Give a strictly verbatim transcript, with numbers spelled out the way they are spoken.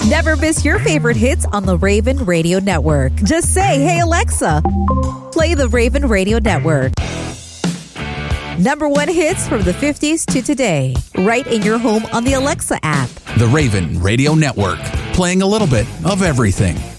Never miss your favorite hits on the Raven Radio Network. Just say, "Hey Alexa, play the Raven Radio Network." Number one hits from the fifties to today, right in your home on the Alexa app. The Raven Radio Network, playing a little bit of everything.